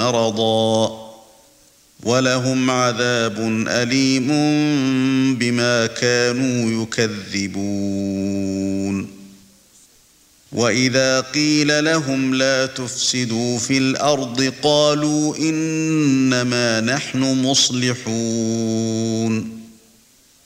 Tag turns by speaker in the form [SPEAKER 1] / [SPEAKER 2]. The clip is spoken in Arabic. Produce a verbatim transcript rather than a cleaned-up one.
[SPEAKER 1] مرضا ولهم عذاب أليم بما كانوا يكذبون وإذا قيل لهم لا تفسدوا في الأرض قالوا إنما نحن مصلحون